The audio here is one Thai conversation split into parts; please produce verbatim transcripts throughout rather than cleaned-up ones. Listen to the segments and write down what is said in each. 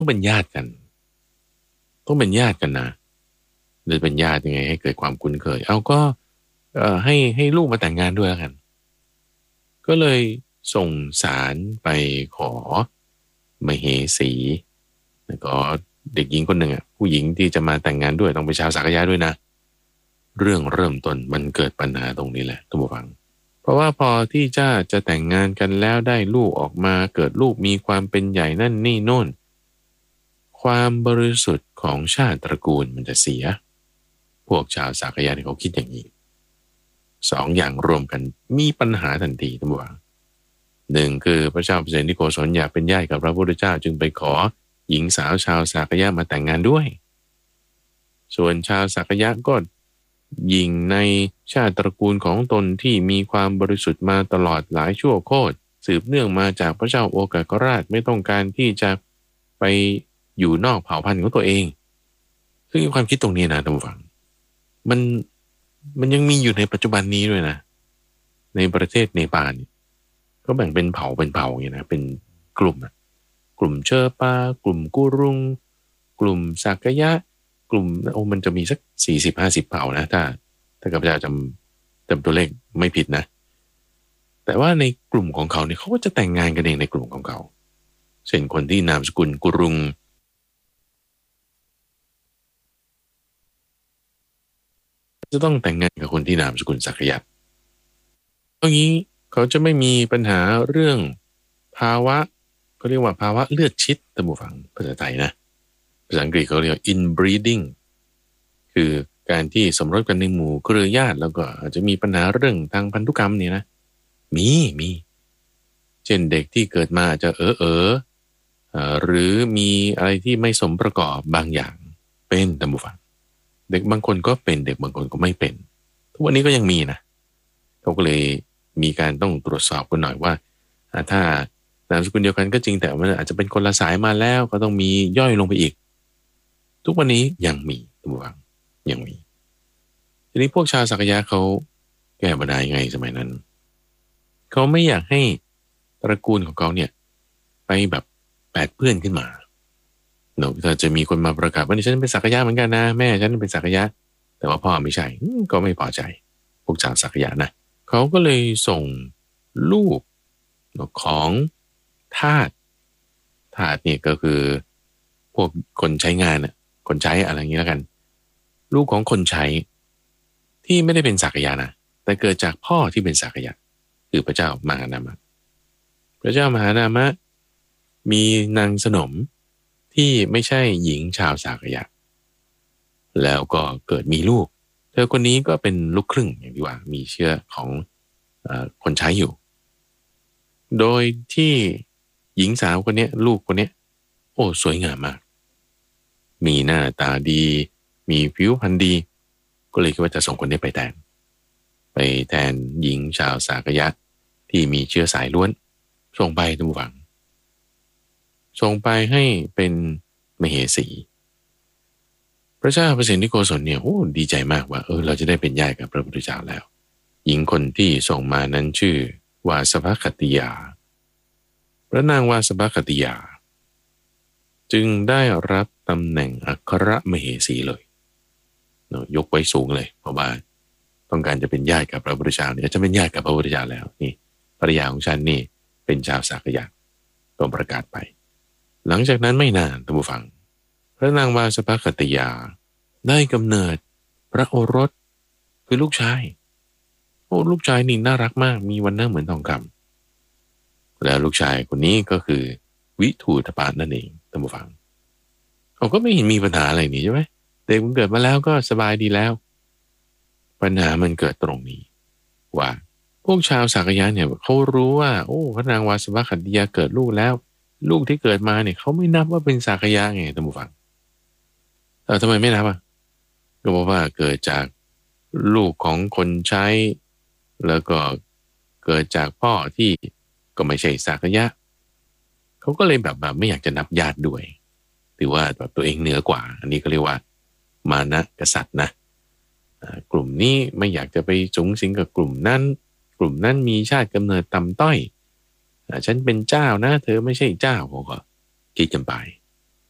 ต้องเป็นญาติกันต้องเป็นญาติกันนะหรือเป็นญาติยังไงให้เกิดความคุ้นเคยเอาก็เอ่อให้ให้ลูกมาแต่งงานด้วยแล้วกันก็เลยส่งสารไปขอมเหสีแล้วก็เด็กหญิงคนหนึ่งอ่ะผู้หญิงที่จะมาแต่งงานด้วยต้องเป็นชาวสักยะด้วยนะเรื่องเริ่มต้นมันเกิดปัญหาตรงนี้แหละท่านผู้ฟังเพราะว่าพอที่จะจะแต่งงานกันแล้วได้ลูกออกมาเกิดลูกมีความเป็นใหญ่นั่นนี่โน่นความบริสุทธิ์ของชาติตระกูลมันจะเสียพวกชาวสักยะที่เขาคิดอย่างนี้สองอย่างรวมกันมีปัญหาทันทีท่านผู้ฟังหนึ่งคือพระเจ้าเปรตที่โกศลอยากเป็นญาติกับพระพุทธเจ้าจึงไปขอหญิงสาวชาวสักยะมาแต่งงานด้วยส่วนชาวสักยะก็ยิงในชาติตระกูลของตนที่มีความบริสุทธิ์มาตลอดหลายชั่วโคตรสืบเนื่องมาจากพระเจ้าโอกาสราชไม่ต้องการที่จะไปอยู่นอกเผ่าพันธุ์ของตัวเองซึ่งความคิดตรงนี้นะท่านผู้ฟังมันมันยังมีอยู่ในปัจจุบันนี้ด้วยนะในประเทศเนปาลก็แบ่งเป็นเผ่าเป็นเผ่าอย่างนี้นะเป็นกลุ่มนะกลุ่มเชอร์ปากลุ่มกุรุงกลุ่มสักยะกลุ่มโอ้มันจะมีสักสี่สิบห้าสิบเผ่านะถ้าถ้าข้าพเจ้าจำจำตัวเลขไม่ผิดนะแต่ว่าในกลุ่มของเขาเนี่ยเขาก็จะแต่งงานกันเองในกลุ่มของเขาเช่นคนที่นามสกุลกุรุงจะต้องแต่งงานกับคนที่นามสกุลสักยะตรงนี้เขาจะไม่มีปัญหาเรื่องภาวะเขาเรียกว่าภาวะเลือดชิดตามผู้ฟังภาษาไทยนะภาษาอังกฤษเขาเรียก inbreeding คือการที่สมรสกันในหมู่เครือญาติแล้วก็อาจจะมีปัญหาเรื่องทางพันธุกรรมเนี่ยนะมีมีเช่นเด็กที่เกิดมาอาจจะเออเออหรือมีอะไรที่ไม่สมประกอบบางอย่างเป็นตามผู้ฟังเด็กบางคนก็เป็นเด็กบางคนก็ไม่เป็นทุกวันนี้ก็ยังมีนะเขาก็เลยมีการต้องตรวจสอบกันหน่อยว่าถ้านามสกุลเดียวกันก็จริงแต่มันอาจจะเป็นคนละสายมาแล้วก็ต้องมีย่อยลงไปอีกทุกวันนี้ยังมีตัววังยังมีทีนี้พวกชาวสักยะเขาแก้ปัญหายังไงสมัยนั้นเขาไม่อยากให้ตระกูลของเขาเนี่ยไปแบบแปดเปื้อนขึ้นมาเนาะถ้าจะมีคนมาประกาศว่านี่ฉันเป็นสักยะเหมือนกันนะแม่ฉันเป็นสักยะแต่ว่าพ่อไม่ใช่ก็ไม่พอใจพวกชาวสักยะนะเขาก็เลยส่งลูกของทาสทาสเนี่ยก็คือพวกคนใช้งานน่ะคนใช้อะไรอย่างนี้แล้วกันลูกของคนใช้ที่ไม่ได้เป็นสักยะนะแต่เกิดจากพ่อที่เป็นสักยะคือพระเจ้ามหานามะพระเจ้ามหานามะมีนางสนมที่ไม่ใช่หญิงชาวสักยะแล้วก็เกิดมีลูกเธอคนนี้ก็เป็นลูกครึ่งอย่างที่ว่ามีเชื้อของเอ่อคนใช้อยู่โดยที่หญิงสาวคนนี้ลูกคนนี้โอ้สวยงามมากมีหน้าตาดีมีผิวพรรณดีก็เลยคิดว่าจะส่งคนนี้ไปแทนไปแทนหญิงชาวสักยะที่มีเชื้อสายล้วนส่งไปท่านผู้ฟังส่งไปให้เป็นมเหสีพระเจ้าเปรตที่โกศลเนี่ยโอ้ดีใจมากว่าเออเราจะได้เป็นญาติกับพระพุทธเจ้าแล้วหญิงคนที่ส่งมานั้นชื่อวาสภคติยาพระนางวาสภคติยาจึงได้รับตำแหน่งอัครมเหสีเลยเนาะยกไว้สูงเลยเพราะว่าต้องการจะเป็นญาติกับพระพุทธเจ้าเนี่ยจะเป็นญาติกับพระพุทธเจ้าแล้วนี่ภรรยาของฉันนี่เป็นชาวสักยะก็ประกาศไปหลังจากนั้นไม่นานท่านผู้ฟังพระนางวาสภคติยาได้กำเนิดพระโอรสคือลูกชายโอ้ลูกชายนี่น่ารักมากมีวันหน้าเหมือนทองคำแล้วลูกชายคนนี้ก็คือวิทูตปานั่นเองท่านผู้ฟังเขาก็ไม่เห็นมีปัญหาอะไรนี่ใช่ไหมเด็กมันเกิดมาแล้วก็สบายดีแล้วปัญหามันเกิดตรงนี้ว่าพวกชาวสักยะเนี่ยเขารู้ว่าโอ้พระนางวาสภคติยาเกิดลูกแล้วลูกที่เกิดมาเนี่ยเขาไม่นับว่าเป็นสักยะไงท่านผู้ฟังเออทำไมไม่นับอ่ะก็เพราะว่าเกิดจากลูกของคนใช้แล้วก็เกิดจากพ่อที่ก็ไม่ใช่สักยะเขาก็เลยแบบแบบไม่อยากจะนับญาติด้วยถือว่าแบบตัวเองเหนือกว่าอันนี้ก็เรียกว่ามานะกษัตริย์นะกลุ่มนี้ไม่อยากจะไปสูงสิงกับกลุ่มนั้นกลุ่มนั้นมีชาติกำเนิดต่ำต้อยฉันเป็นเจ้านะเธอไม่ใช่เจ้าเขาก็คิดกันไป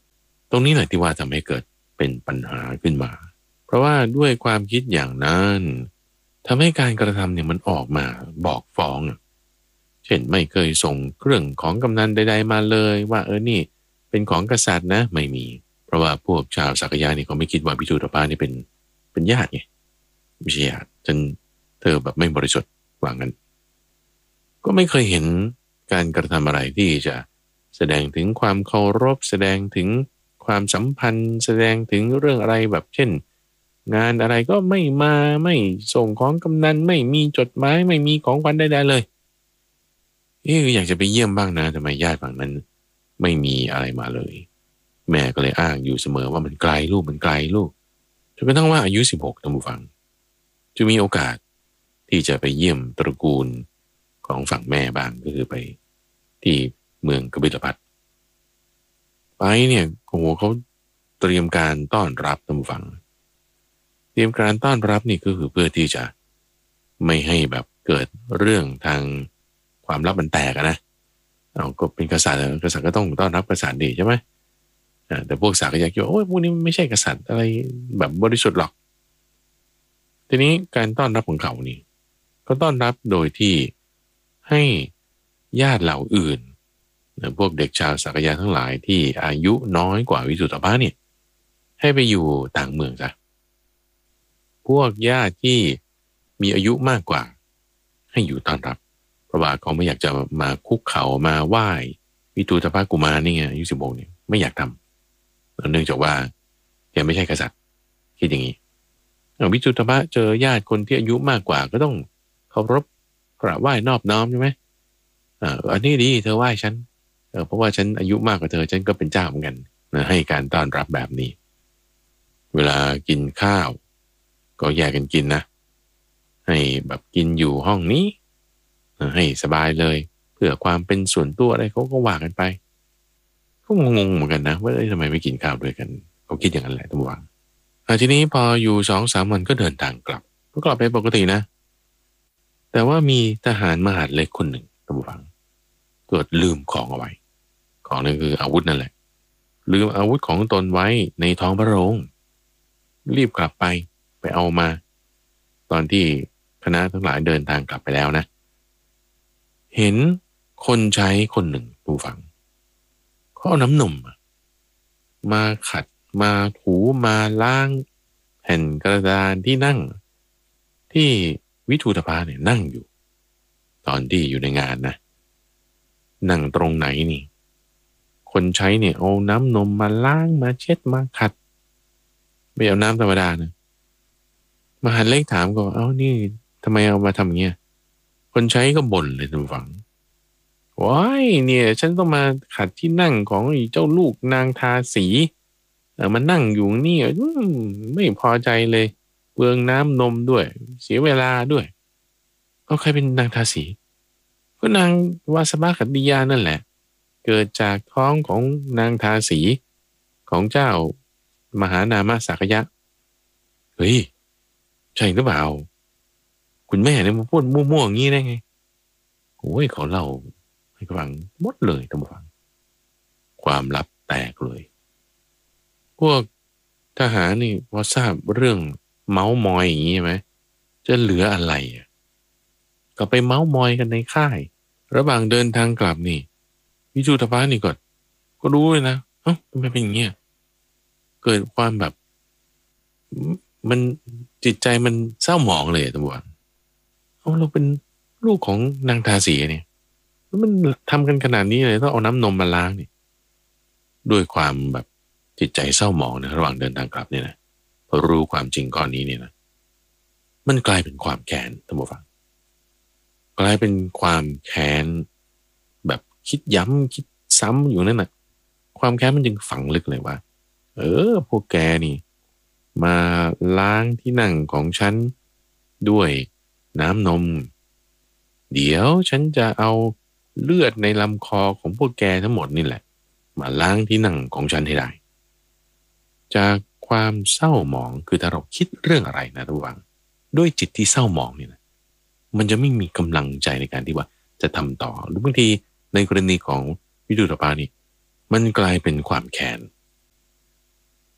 ตรงนี้แหละที่ว่าทำให้เกิดเป็นปัญหาขึ้นมาเพราะว่าด้วยความคิดอย่างนั้นทำให้การกระทำเนี่ยมันออกมาบอกฟ้องเช่นไม่เคยส่งเครื่องของกำนันใดๆมาเลยว่าเออนี่เป็นของกษัตริย์นะไม่มีเพราะว่าพวกชาวสักยะนี่เขาไม่คิดว่าวิทูตปานี่เป็นเป็นญาติไงไม่ใช่ญาติจนเธอแบบไม่บริสุทธิ์ว่างั้นก็ไม่เคยเห็นการกระทำอะไรที่จะแสดงถึงความเคารพแสดงถึงความสัมพันธ์แสดงถึงเรื่องอะไรแบบเช่นงานอะไรก็ไม่มาไม่ส่งของกำนันไม่มีจดหมายไม่มีของขวัญใดๆเลยเอ๊ะอยากจะไปเยี่ยมบ้างนะทำไมญาติฝั่งนั้นไม่มีอะไรมาเลยแม่ก็เลยอ้างอยู่เสมอว่ามันไกลลูกมันไกลลูกจนกระทั่งว่าอายุสิบหกท่านผู้ฟังจะมีโอกาสที่จะไปเยี่ยมตระกูลของฝั่งแม่บ้างก็คือไปที่เมืองกบิลพัสไปเนี่ยโอ้โหเขาเตรียมการต้อนรับท่านผู้ฟังเตรียมการต้อนรับนี่ก็คือเพื่อที่จะไม่ให้แบบเกิดเรื่องทางความลับมันแตกนะเอาก็เป็นกษัตริย์กษัตริย์ก็ต้องต้อนรับกษัตริย์ดีใช่ไหมแต่พวกสากยะคิดว่าโอ้ยพวกนี้ไม่ใช่กษัตริย์อะไรแบบบริสุทธิ์หรอกทีนี้การต้อนรับของเขานี่ก็ต้อนรับโดยที่ให้ญาติเหล่าอื่นพวกเด็กชาวสักยะทั้งหลายที่อายุน้อยกว่าวิสุทธิภาเนี่ยให้ไปอยู่ต่างเมืองซะพวกญาติที่มีอายุมากกว่าให้อยู่ต้อนรับเพราะว่าเขาไม่อยากจะมาคุกเข่ามาไหว้วิทูตภากุมารนี่ไงอายุสิบหกเนี่ยไม่อยากทำเนื่องจากว่าแกไม่ใช่กษัตริย์คิดอย่างนี้วิทูตภาเจอญาติคนที่อายุมากกว่าก็ต้องเคารพกราบไหว้นอบน้อมใช่ไหมอ่าอันนี้ดีเธอไหว้ฉันเออเพราะว่าฉันอายุมากกว่าเธอฉันก็เป็นเจ้าเหมือนกันนะให้การต้อนรับแบบนี้เวลากินข้าวก็แยกกันกินนะให้แบบกินอยู่ห้องนี้ให้สบายเลยเพื่อความเป็นส่วนตัวอะไรเขาก็ว่ากันไปก็งงๆเหมือนกันนะว่าทำไมไม่กินข้าวด้วยกันเขาคิดอย่างนั้นแหละทุกวันทีนี้พออยู่สองสามวันก็เดินทางกลับก็กลับไปปกตินะแต่ว่ามีทหารมหาดเล็กคนหนึ่งทุกวันเกิดลืมของเอาไว้ของนั่นคืออาวุธนั่นแหละลืมอาวุธของตนไว้ในท้องพระโรงรีบกลับไปไปเอามาตอนที่คณะทั้งหลายเดินทางกลับไปแล้วนะเห็นคนใช้คนหนึ่งผู้ฟังเขาเอาน้ำนมมาขัดมาถูมาล้างแผ่นกระดานที่นั่งที่วิทูตภาเนี่ยนั่งอยู่ตอนที่อยู่ในงานนะนั่งตรงไหนนี่คนใช้เนี่ยเอาน้ำนมมาล้างมาเช็ดมาขัดไม่เอาน้ำธรรมดานะมหาเล็กถามก็เอ้านี่ทำไมเอามาทำอย่างเงี้ยคนใช้ก็บ่นเลยทุกฝังว้ายเนี่ยฉันต้องมาขัดที่นั่งของไอ้เจ้าลูกนางทาสีเออมันนั่งอยู่นี่ไม่พอใจเลยเปลืองน้ำนมด้วยเสียเวลาด้วยเอาใครเป็นนางทาสีก็นางวาสบาขัตติยานั่นแหละเกิดจากท้องของนางทาสีของเจ้ามหานามสักยะเฮ้ยใช่หรือเปล่าคุณแม่เนี่ยมาพูดมั่วๆอย่างนี้ได้ไงโอ้ยเขาเล่าให้ฟังหมดเลยท่านผู้ฟังความลับแตกเลยพวกทหารนี่พอทราบเรื่องเมาส์มอยอย่างนี้ไหมจะเหลืออะไรอ่ะก็ไปเมาส์มอยกันในค่ายระหว่างเดินทางกลับนี่วิจูตภานี่ก็ก็รู้เลยนะเอ้าทำไมเป็นอย่างเงี้ยเกิดความแบบมันจิตใจมันเศร้าหมองเลยท่านผู้ฟังเอ้าเราเป็นลูกของนางทาสีเนี่ยมันทำกันขนาดนี้เลยต้องเอาน้ำนมมาล้างนี่ด้วยความแบบจิตใจเศร้าหมองนะระหว่างเดินทางกลับเนี่ยนะพอรู้ความจริงก้อนนี้เนี่ยนะมันกลายเป็นความแค้นท่านผู้ฟังกลายเป็นความแค้นแบบคิดย้ำคิดซ้ำอยู่นั่นน่ะความแค้นมันจึงฝังลึกเลยว่าเออพวกแกนี่มาล้างที่นั่งของฉันด้วยน้ำนมเดี๋ยวฉันจะเอาเลือดในลำคอของพวกแกทั้งหมดนี่แหละมาล้างที่นั่งของฉันให้ได้จากความเศร้าหมองคือถ้าเราคิดเรื่องอะไรนะระวังด้วยจิตที่เศร้าหมองนี่นะมันจะไม่มีกำลังใจในการที่ว่าจะทำต่อหรือบางทีในกรณีของวิดุตปานี่มันกลายเป็นความแค้น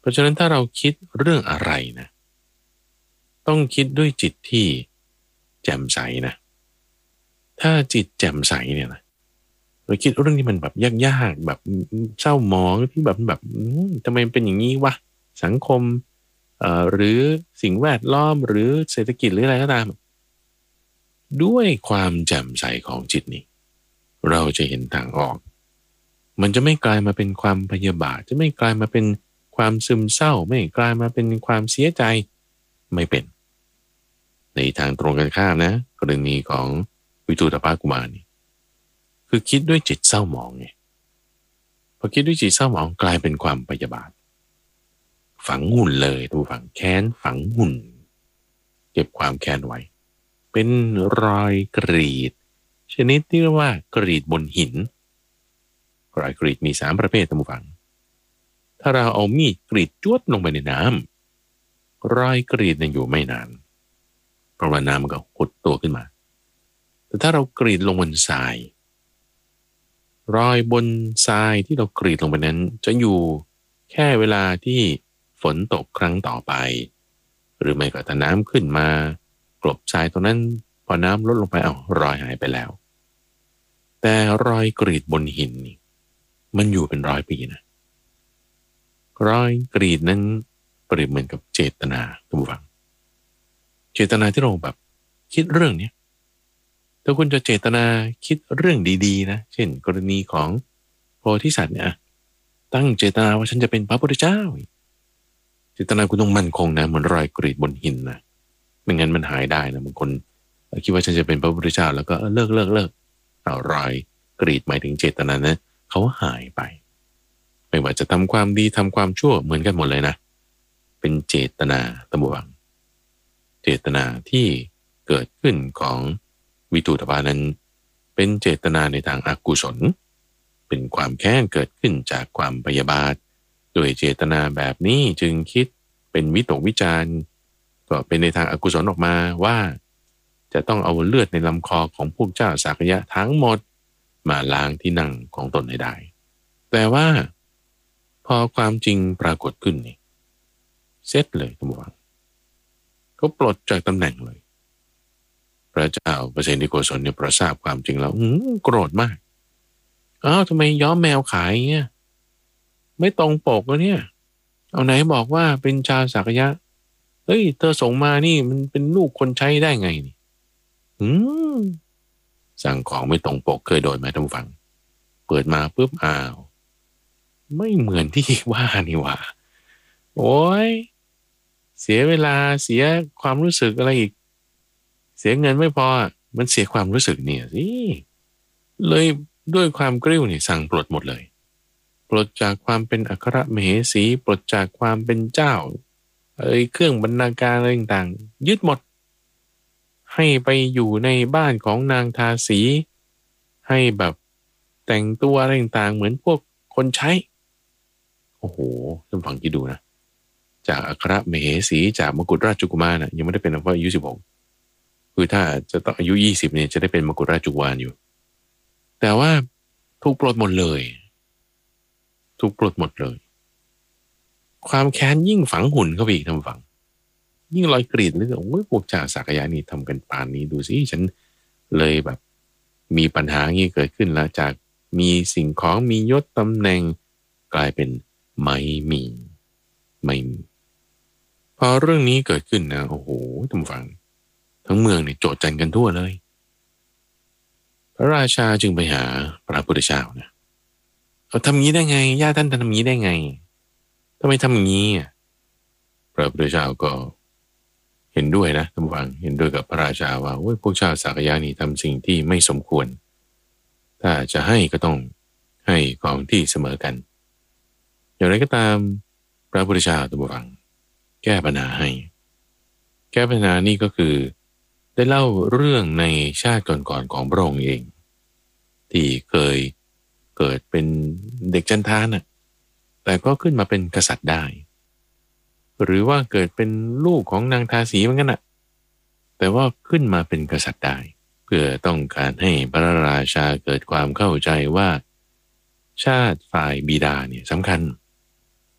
เพราะฉะนั้นถ้าเราคิดเรื่องอะไรนะต้องคิดด้วยจิตที่แจ่มใสนะถ้าจิตแจ่มใสเนี่ยนะเราคิดเรื่องที่มันแบบยากๆแบบเศร้าหมองที่แบบแบบทำไมเป็นอย่างนี้วะสังคมเอ่อหรือสิ่งแวดล้อมหรือเศรษฐกิจหรืออะไรก็ตามด้วยความแจ่มใสของจิตนี้เราจะเห็นทางออกมันจะไม่กลายมาเป็นความพยาบาทจะไม่กลายมาเป็นความซึมเศร้าไม่กลายมาเป็นความเสียใจไม่เป็นในทางตรงกันข้ามนะกรณีของวิทูตภกุมารนี่คือคิดด้วยจิตเศร้าหมองไงพอคิดด้วยจิตเศร้าหมองกลายเป็นความพยาบาทฝังหุ่นเลยดูฝังแค้นฝังหุ่นเก็บความแค้นไว้เป็นรอยกรีดชนิดที่เรียกว่ากรีดบนหินรอยกรีดมีสามประเภทท่านผู้ฟังถ้าเราเอามีดกรีดจ้วดลงไปในน้ำรอยกรีดเนี่ยอยู่ไม่นานเพราะว่าน้ำมันก็หดตัวขึ้นมาแต่ถ้าเรากรีดลงบนทรายรอยบนทรายที่เรากรีดลงไปนั้นจะอยู่แค่เวลาที่ฝนตกครั้งต่อไปหรือไม่ก็ถ้าน้ำขึ้นมากลบทรายตรงนั้นพอน้ำลดลงไปเอารอยหายไปแล้วแต่รอยกรีดบนหินนี่มันอยู่เป็นร้อยปีนะรอยกรีดนั้นเปรียบเหมือนกับเจตนาท่านผู้ฟังเจตนาที่เราแบบคิดเรื่องนี้ถ้าคุณจะเจตนาคิดเรื่องดีๆนะเช่นกรณีของโพธิสัตว์เนี่ยตั้งเจตนาว่าฉันจะเป็นพระพุทธเจ้าเจตนาคุณต้องมั่นคงนะเหมือนรอยกรีดบนหินนะไม่งั้นมันหายได้นะบางคนคิดว่าฉันจะเป็นพระพุทธเจ้าแล้วก็เลิกเลิกเลิกเอารอยกรีดหมายถึงเจตนานะเขาหายไปไม่ว่าจะทำความดีทำความชั่วเหมือนกันหมดเลยนะเป็นเจตนาตะบวงเจตนาที่เกิดขึ้นของวิตูตภานั้นเป็นเจตนาในทางอกุศลเป็นความแค้นเกิดขึ้นจากความพยาบาทโดยเจตนาแบบนี้จึงคิดเป็นวิตกวิจารณ์ก็เป็นในทางอกุศลออกมาว่าจะต้องเอาเลือดในลำคอของพวกเจ้าสากยะทั้งหมดมาล้างที่นั่งของตนให้ได้แต่ว่าพอความจริงปรากฏขึ้นนี่เสร็จเลยท่านผู้ฟังเขาปลดจากตำแหน่งเลยพระเจ้าเปรตนิโกศลเนี่ยประทราบความจริงแล้วโกรธมากอ้าวทำไมย้อมแมวขายเงี้ยไม่ตรงปกแล้วเนี่ยเอาไหนบอกว่าเป็นชาวสักยะเฮ้ยเธอส่งมานี่มันเป็นลูกคนใช้ได้ไงนี่อืมสั่งของไม่ตรงปกเคยโดนไหมท่านผู้ฟังเปิดมาปุ๊บอ้าวไม่เหมือนที่ว่านี่หว่าโอ้ยเสียเวลาเสียความรู้สึกอะไรอีกเสียเงินไม่พอมันเสียความรู้สึกเนี่ยสิเลยด้วยความกริ้วนี่สั่งปลดหมดเลยปลดจากความเป็นอัครมเหสีปลดจากความเป็นเจ้าเอ้ยเครื่องบรรณาการอะไรต่างๆยึดหมดให้ไปอยู่ในบ้านของนางทาสีให้แบบแต่งตัวอะไรต่างๆเหมือนพวกคนใช้โอ้โหท่านฟังคิดดูนะจากอัครมเหสีจากมกุฎราชกุมารนะยังไม่ได้เป็นเพราะอายุสิบหกคือถ้าจะต้องอายุยี่สิบเนี่ยจะได้เป็นมกุฎราชกุมารอยู่แต่ว่าถูกปลดหมดเลยถูกปลดหมดเลยความแค้นยิ่งฝังหุ่นเข้าไปอีกทำฝังยิ่งรอยกรีดเลยโอ้ยพวกจ่าสักยะนี่ทำกันปานนี้ดูสิฉันเลยแบบมีปัญหางี้เกิดขึ้นแล้วจากมีสิ่งของมียศตำแหน่งกลายเป็นไม่มีไม่มีพอเรื่องนี้เกิดขึ้นนะโอ้โหท่านฟังทั้งเมืองเนี่ยโจษจันกันทั่วเลยพระราชาจึงไปหาพระพุทธเจ้านะเขาทำงี้ได้ไงญาติท่านทำงี้ได้ไงทำไมทำอย่างนี้พระพุทธเจ้าก็เห็นด้วยนะท่านฟังเห็นด้วยกับพระราชาว่าโอ้ยพวกชาวสักยะนี่ทำสิ่งที่ไม่สมควรถ้าจะให้ก็ต้องให้ของที่เสมอกันอย่างไรก็ตามพระพุทธเจ้าท่านฟังแก้ปัญหาให้แก้ปัญหานี่ก็คือได้เล่าเรื่องในชาติก่อนๆของพระองค์เองที่เคยเกิดเป็นเด็กจันทานน่ะแต่ก็ขึ้นมาเป็นกษัตริย์ได้หรือว่าเกิดเป็นลูกของนางทาสีเหมือนกันน่ะแต่ว่าขึ้นมาเป็นกษัตริย์ได้เพื่อต้องการให้พระราชาเกิดความเข้าใจว่าชาติฝ่ายบิดาเนี่ยสำคัญ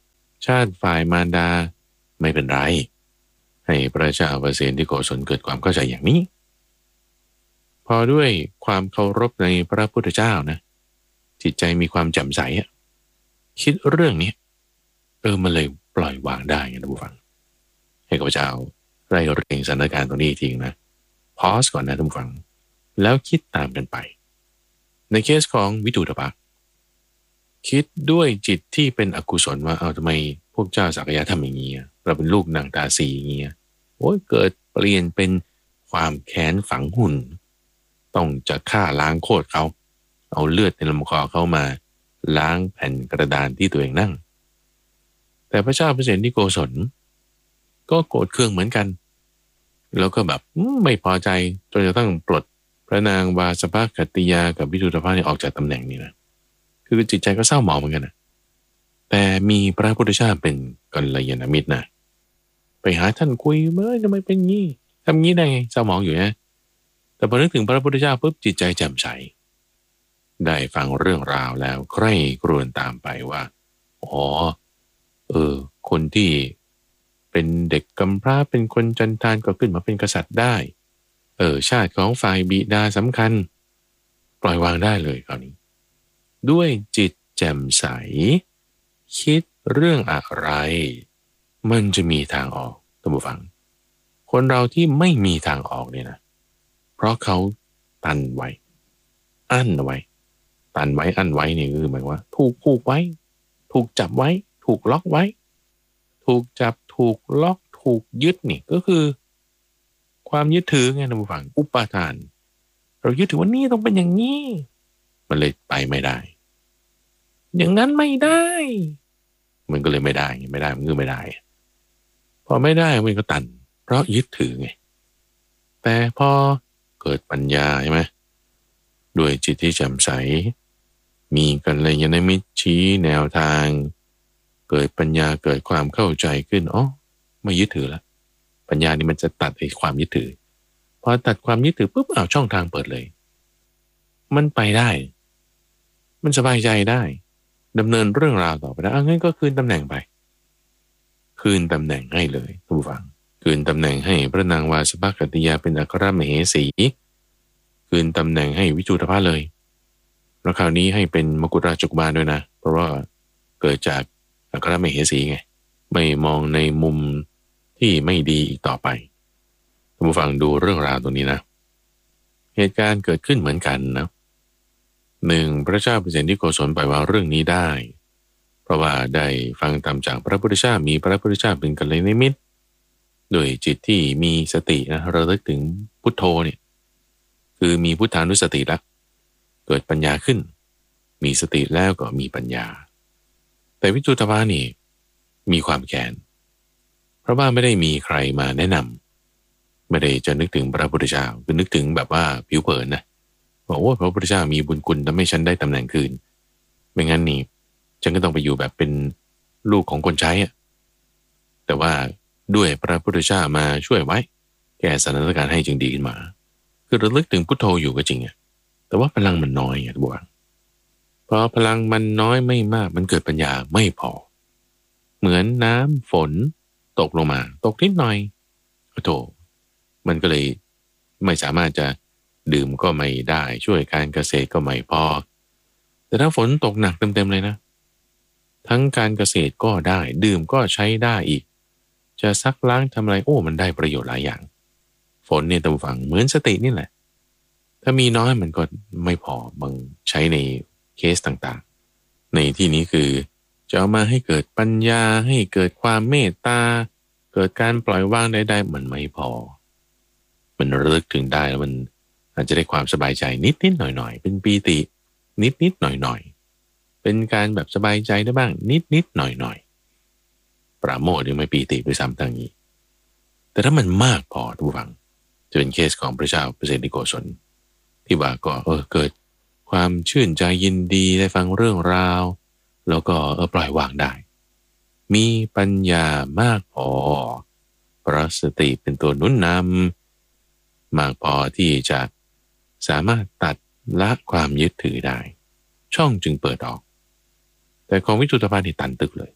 ชาติฝ่ายมารดาไม่เป็นไรให้พระเจ้าประเสนที่โกศลเกิดความเข้าใจอย่างนี้พอด้วยความเคารพในพระพุทธเจ้านะจิตใจมีความแจ่มใสอะคิดเรื่องนี้เออมันเลยปล่อยวางได้ไงท่านผู้ฟังให้ข้าพเจ้าไล่เรียงสถานการณ์ตรงนี้ทีนะพอสก่อนนะท่านผู้ฟังแล้วคิดตามกันไปในเคสของวิทูตภะคิดด้วยจิตที่เป็นอกุศลว่าเอาทำไมพวกเจ้าสักยะทำอย่างนี้เราเป็นลูกนางตาสีอย่างนี้โอ้ยเกิดเปลี่ยนเป็นความแค้นฝังหุ่นต้องจะฆ่าล้างโคตรเขาเอาเลือดในลำคอเขามาล้างแผ่นกระดานที่ตัวเองนั่งแต่พระเจ้าเปรตที่โกศลก็โกรธเคืองเหมือนกันแล้วก็แบบไม่พอใจจนจะต้องปลดพระนางวาสภกัตติยากับวิทูตภะออกจากตำแหน่งนี้นะคือจิตใจก็เศร้าหมองเหมือนกันนะแต่มีพระพุทธเจ้าเป็นกัลยาณมิตรนะไปหาท่านคุยเมื่อทำไมเป็นงี้ทำงี้ได้ไงเศร้าหมองอยู่นะแต่พอนึกถึงพระพุทธเจ้าปุ๊บจิตใจแจ่มใสได้ฟังเรื่องราวแล้วใคร่ครวญตามไปว่าอ๋อเออคนที่เป็นเด็กกำพร้าเป็นคนจันทานก็ขึ้นมาเป็นกษัตริย์ได้เออชาติของฝ่ายบิดาสำคัญปล่อยวางได้เลยคราวนี้ด้วยจิตแจ่มใสคิดเรื่องอะไรมันจะมีทางออกท่านผู้ฟังคนเราที่ไม่มีทางออกเนี่ยนะเพราะเขาตันไว้อั้นไว้ตันไว้อั้นไว้นี่คือหมายว่าถูกผูกไว้ถูกจับไว้ถูกล็อกไว้ถูกจับถูกล็อกถูกยึดนี่ก็คือความยึดถือไงท่านผู้ฟังอุปาทานเรายึดถือว่านี่ต้องเป็นอย่างนี้มันเลยไปไม่ได้อย่างนั้นไม่ได้มันก็เลยไม่ได้ไม่ได้มันก็ไม่ได้พอไม่ได้มันก็ตันเพราะยึดถือไงแต่พอเกิดปัญญาใช่ไหมด้วยจิตที่แจ่มใสมีกัลยาณมิตรชี้แนวทางเกิดปัญญาเกิดความเข้าใจขึ้นอ๋อไม่ยึดถือแล้วปัญญานี่มันจะตัดไอ้ความยึดถือพอตัดความยึดถือปุ๊บอ้าวช่องทางเปิดเลยมันไปได้มันสบายใจได้ดำเนินเรื่องราวต่อไปได้อ่ะงั้นก็คืนตำแหน่งไปคืนตำแหน่งให้เลยท่านผู้ฟังคืนตำแหน่งให้พระนางวาสภกัตติยาเป็นอัครมเหสีคืนตำแหน่งให้วิทูตภะเลยแล้วคราวนี้ให้เป็นมกุฎราชกุมารด้วยนะเพราะว่าเกิดจากอัครมเหสีไงไม่มองในมุมที่ไม่ดีอีกต่อไปท่านผู้ฟังดูเรื่องราวตรงนี้นะเหตุการณ์เกิดขึ้นเหมือนกันนะหนึ่งพระเจ้าเปรตที่โกศลปล่อยวางเรื่องนี้ได้เพราะว่าได้ฟังตามจากพระพุทธเจ้ามีพระพุทธเจ้าเป็นกัลยาณมิตรโดยจิตที่มีสตินะระลึกถึงพุทโธเนี่ยคือมีพุทธานุสติแล้วเกิดปัญญาขึ้นมีสติแล้วก็มีปัญญาแต่วิทูตภะนี่มีความแค้นเพราะว่าไม่ได้มีใครมาแนะนำไม่ได้จะนึกถึงพระพุทธเจ้าคือนึกถึงแบบว่าผิวเผินนะบอกว่าพระพุทธเจ้ามีบุญคุณทำให้ฉันได้ตำแหน่งคืนไม่งั้นนี่ฉันก็ต้องไปอยู่แบบเป็นลูกของคนใช้อะแต่ว่าด้วยพระพุทธเจ้ามาช่วยไว้แก้สถานการณ์ให้จึงดีขึ้นมาคือระลึกถึงพุทโธอยู่ก็จริงอ่ะแต่ว่าพลังมันน้อยอ่ะทุกคนพอพลังมันน้อยไม่มากมันเกิดปัญญาไม่พอเหมือนน้ำฝนตกลงมาตกนิดหน่อยโอ้โธมันก็เลยไม่สามารถจะดื่มก็ไม่ได้ช่วยการเกษตรก็ไม่พอแต่ถ้าฝนตกหนักเต็มๆเลยนะทั้งการเกษตรก็ได้ดื่มก็ใช้ได้อีกจะซักล้างทำอะไรโอ้มันได้ประโยชน์หลายอย่างฝนเนี่ยตามฝังเหมือนสตินี่แหละถ้ามีน้อยมันก็ไม่พอบางใช้ในเคสต่างๆในที่นี้คือจะเอามาให้เกิดปัญญาให้เกิดความเมตตาเกิดการปล่อยวางใดๆมันไม่พอมันระลึกถึงได้แล้วมันอาจจะได้ความสบายใจนิดๆหน่อยๆเป็นปีตินิดๆหน่อยๆเป็นการแบบสบายใจได้บ้างนิดๆหน่อยๆปราโมทย์ยังไม่ปีติด้วยซ้ำทั้งนี้แต่ถ้ามันมากพอทุกฝังจะเป็นเคสของพระเจ้าเปรตที่โกศลที่ว่าก็เออเกิดความชื่นใจยินดีได้ฟังเรื่องราวแล้วก็เออปล่อยวางได้มีปัญญามากพอพระสติเป็นตัวหนุนนำมากพอที่จะสามารถตัดละความยึดถือได้ช่องจึงเปิดออกแต่ของวิทูตภะนี่ตันตึกเลย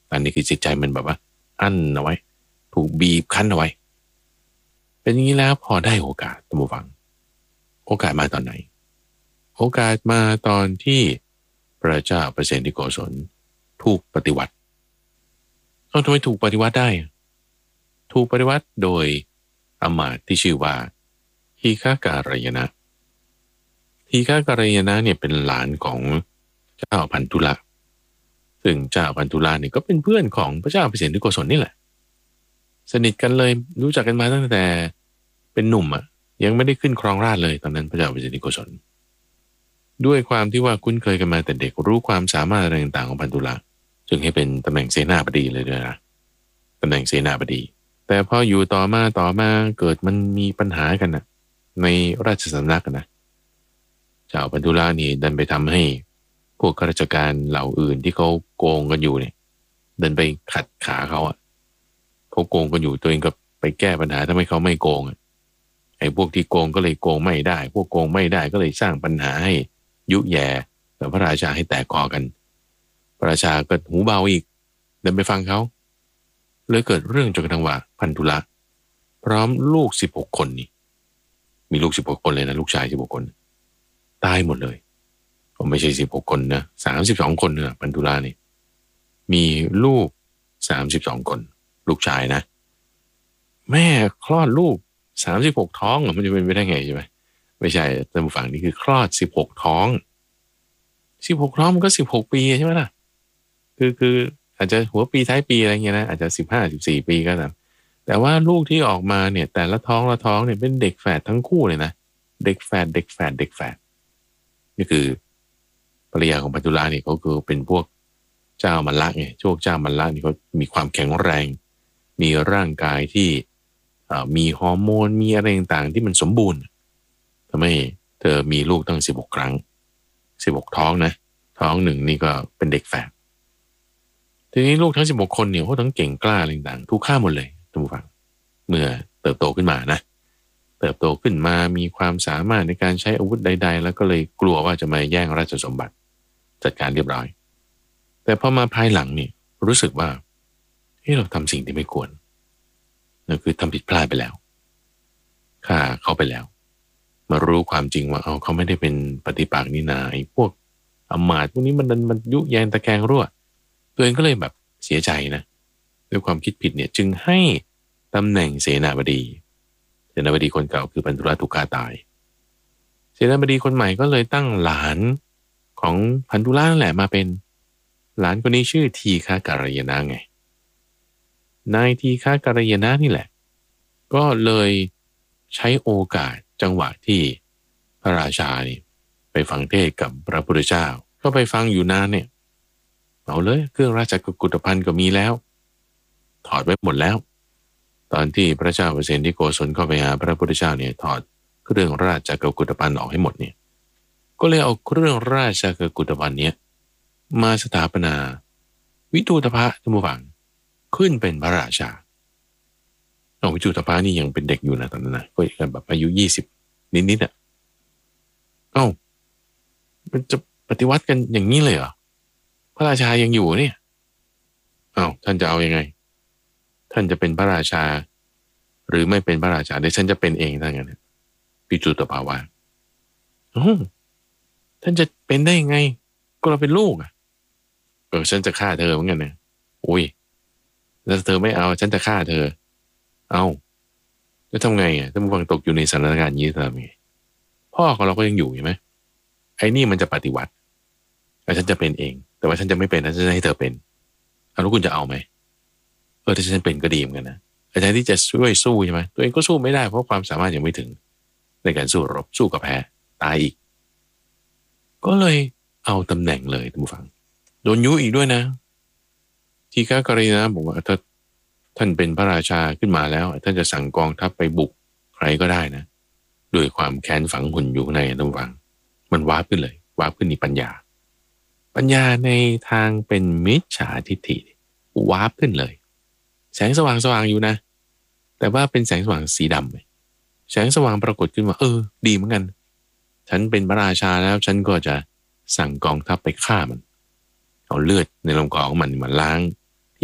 อันนี้คือจิตใจมันแบบว่าอั้นเอาไว้ถูกบีบคั้นเอาไว้เป็นอย่างนี้แล้วพอได้โอกาสท่านผู้ฟังโอกาสมาตอนไหนโอกาสมาตอนที่พระเจ้าเปรตที่โกศลถูกปฏิวัติเขาทำไมถูกปฏิวัติได้ถูกปฏิวัติโดยอมาตย์ที่ชื่อว่าทีฆาการยนะทีฆาการยนะเนี่ยเป็นหลานของเจ้าพันธุละซึ่งเจ้าพันธุละเนี่ยก็เป็นเพื่อนของพระเจ้าเปรตที่โกศลนี่แหละสนิทกันเลยรู้จักกันมาตั้งแต่เป็นหนุ่มอ่ะยังไม่ได้ขึ้นครองราชย์เลยตอนนั้นพระเจ้าเปรตที่โกศลด้วยความที่ว่าคุ้นเคยกันมาแต่เด็กรู้ความสามารถอะไรต่างๆของพันธุละจึงให้เป็นตำแหน่งเสนาบดีเลยด้วยนะตำแหน่งเสนาบดีแต่พออยู่ต่อมาต่อมาเกิดมันมีปัญหากันนะในราชสำนักนะเจ้าพันธุละนี่ดันไปทำให้พวกข้าราชการเหล่าอื่นที่เขาโกงกันอยู่เนี่ยเดินไปขัดขาเขาอ่ะเขาโกงกันอยู่ตัวเองก็ไปแก้ปัญหาทำให้เขาไม่โกงอ่ะไอ้พวกที่โกงก็เลยโกงไม่ได้พวกโกงไม่ได้ก็เลยสร้างปัญหาให้ยุแย่กับพระราชาให้แตกคอกันพระราชาก็หูเบาอีกเดินไปฟังเขาเลยเกิดเรื่องจนกระทั่งว่าพันธุละพร้อมลูกสิบหกคนนี่มีลูกสิบหกคนเลยนะลูกชายสิบหกคนตายหมดเลยก็ไม่ใช่สิบหกคนนะสามสิบสองคนเนี่ยพันธุละนี่มีลูกสามสิบสองคนลูกชายนะแม่คลอดลูกสามสิบหกท้องมันจะเป็นไปได้ไงใช่ไหมไม่ใช่ท่านผู้ฟังนี่คือคลอดสิบหกท้องสิบหกท้องมันก็สิบหกปีใช่ไหมล่ะคือคืออาจจะหัวปีท้ายปีอะไรเงี้ยนะอาจจะสิบห้าสิบสี่ปีก็ตามแต่ว่าลูกที่ออกมาเนี่ยแต่ละท้องละท้องเนี่ยเป็นเด็กแฝดทั้งคู่เลยนะเด็กแฝดเด็กแฝดเด็กแฝดนี่คือภรรยาของพันธุละนี่เขาคือเป็นพวกเจ้ามัลละไงโชคเจ้ามัลละนี่เขามีความแข็งแรงมีร่างกายที่มีฮอร์โมนมีอะไรต่างๆที่มันสมบูรณ์ทำให้เธอมีลูกตั้งสิบหกครั้งสิบหกท้องนะท้องหนึ่งนี่ก็เป็นเด็กแฝดทีนี้ลูกทั้งสิบหกคนเนี่ยเขาทั้งเก่งกล้าอะไรต่างๆถูกฆ่าหมดเลยท่านผู้ฟังเมื่อเติบโตขึ้นมานะเติบโตขึ้นมามีความสามารถในการใช้อาวุธใดๆแล้วก็เลยกลัวว่าจะมาแย่งราชสมบัติจัดการเรียบร้อยแต่พอมาภายหลังนี่รู้สึกว่าเฮ้ยเราทำสิ่งที่ไม่ควรนั่นคือทำผิดพลาดไปแล้วฆ่าเขาไปแล้วมารู้ความจริงว่าเอาเขาไม่ได้เป็นปฏิปักษ์นี่นาไอ้พวกอมาตย์พวกนี้มันมันยุแยงตะแคงรั่วตัวเองก็เลยแบบเสียใจนะด้วยความคิดผิดเนี่ยจึงให้ตำแหน่งเสนาบดีเสนาบดีคนเก่าคือพันธุละถูกฆ่าตายเสนาบดีคนใหม่ก็เลยตั้งหลานของพันธุละนั่นแหละมาเป็นหลานคนนี้ชื่อทีฆาการยนะไงนายทีฆาการยนะนี่แหละก็เลยใช้โอกาสจังหวะที่พระราชานี่ไปฟังเทศน์กับพระพุทธเจ้าก็ไปฟังอยู่นานเนี่ยเอาเลยเครื่องราชกุฏภัณฑ์ก็มีแล้วถอดไว้หมดแล้วตอนที่พระเจ้าเปรตที่โกศลเข้าไปหาพระพุทธเจ้าเนี่ยถอดเครื่องราชกุฏภัณฑ์ออกให้หมดเนี่ยก็เลยเอาเครื่องราชกุฏภัณฑ์เนี้ยมาสถาปนาวิทูตภะท่านผู้ฟังขึ้นเป็นพระราชาเอาวิทูตภะนี่ยังเป็นเด็กอยู่นะตอนนั้นนะก็ยังแบบอายุยี่สิบนิดๆอ่ะเอ้ามันจะปฏิวัติกันอย่างนี้เลยเหรอพระราชายังอยู่เนี่ยเอ้าท่านจะเอายังไงท่านจะเป็นพระราชาหรือไม่เป็นพระราชาเดี๋ยวฉันจะเป็นเองท่านกันนะวิทูตภะว่าโอ้ท่านจะเป็นได้ยังไงก็เราเป็นลูกอ่ะเออฉันจะฆ่าเธอเหมือนกันนะอุ้ยแล้วเธอไม่เอาฉันจะฆ่าเธอเอาแล้วทำไงอ่ะถ้ามึงฟังตกอยู่ในสถานการณ์นี้ทำไงพ่อของเราก็ยังอยู่ใช่ไหมไอ้นี่มันจะปฏิวัติแต่ฉันจะเป็นเองแต่ว่าฉันจะไม่เป็นนะฉันจะให้เธอเป็นเอาแล้วคุณจะเอาไหมเออถ้าฉันเป็นก็ดีเหมือนกันนะอาจารย์ที่จะช่วยสู้ใช่ไหมตัวเองก็สู้ไม่ได้เพราะความสามารถยังไม่ถึงในการสู้รบสู้กับแพ้ตายอีกก็เลยเอาตำแหน่งเลยท่านผู้ฟังโดนยุอีกด้วยนะทีฆากรณีนะบอกว่าถ้าท่านเป็นพระราชาขึ้นมาแล้วท่านจะสั่งกองทัพไปบุกใครก็ได้นะด้วยความแค้นฝังหุ่นอยู่ในท่านผู้ฟังมันวาร์ปขึ้นเลยวาร์ปขึ้นในปัญญาปัญญาในทางเป็นมิจฉาทิฏฐิวาร์ปขึ้นเลยแสงสว่างสว่างอยู่นะแต่ว่าเป็นแสงสว่างสีดำแสงสว่างปรากฏขึ้นมาเออดีเหมือนกันฉันเป็นพระราชาแล้วฉันก็จะสั่งกองทัพไปฆ่ามันเอาเลือดในลำคอของมันมาล้างที่